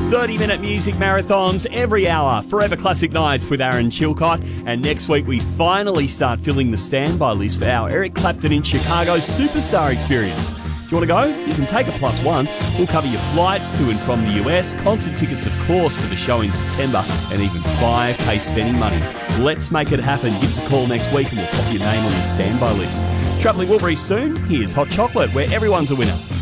30-minute music marathons every hour. Forever Classic Nights with Aaron Chilcott. And next week we finally start filling the standby list for our Eric Clapton in Chicago Superstar Experience. Do you want to go? You can take a +1. We'll cover your flights to and from the US, concert tickets of course for the show in September, and even $5,000 spending money. Let's make it happen. Give us a call next week and we'll pop your name on the standby list. Travelling Wilbury soon. Here's Hot Chocolate, where everyone's a winner.